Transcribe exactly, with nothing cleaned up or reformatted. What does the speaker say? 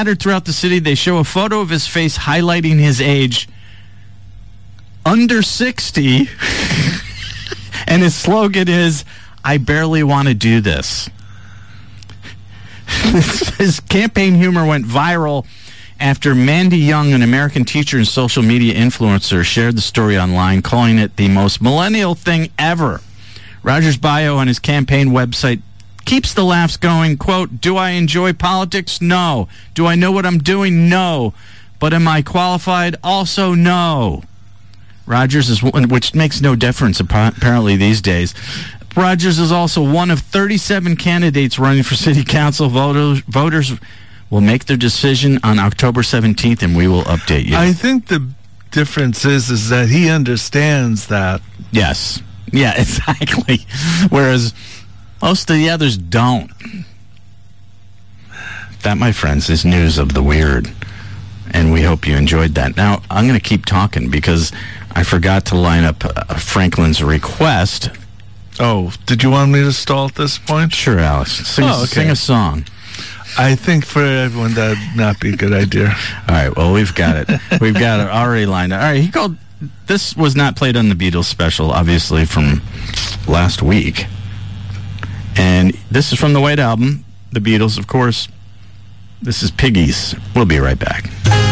scattered throughout the city. They show a photo of his face highlighting his age, under sixty, and his slogan is, "I barely want to do this." His campaign humor went viral after Mandy Young, an American teacher and social media influencer, shared the story online, calling it the most millennial thing ever. Rogers' bio on his campaign website keeps the laughs going. Quote, "Do I enjoy politics? No. Do I know what I'm doing? No. But am I qualified? Also, no." Rogers is one, which makes no difference apparently these days. Rogers is also one of thirty-seven candidates running for city council. Voters, voters will make their decision on October seventeenth, and we will update you. I think the difference is, is that he understands that. Yes. Yeah, exactly. Whereas most of the others don't. That, my friends, is news of the weird. And we hope you enjoyed that. Now, I'm going to keep talking because I forgot to line up uh, Franklin's request. Oh, did you want me to stall at this point? Sure, Alex. Sing, oh, okay. sing a song. I think for everyone that would not be a good idea. All right, well, we've got it. We've got it already lined up. All right, he called... This was not played on the Beatles special, obviously, from last week. And this is from the White Album, the Beatles, of course. This is Piggies. We'll be right back.